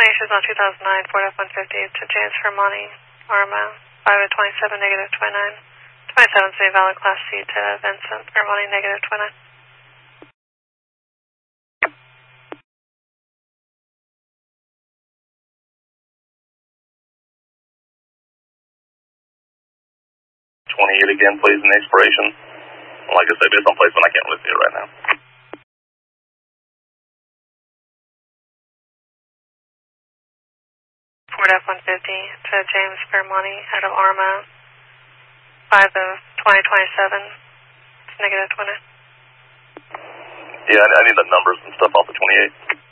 issues on 2009 Ford F-150 to James Fermani, Arma, 5 of 27, negative 29. 27 City Valid Class C to Vincent Fermani, negative 29. Again, please, in the expiration. Like I said, based on placement, I can't really see it right now. Ford F-150 to James Fermani out of Arma, 5 of 2027, negative 20. Yeah, I need the numbers and stuff off the 28.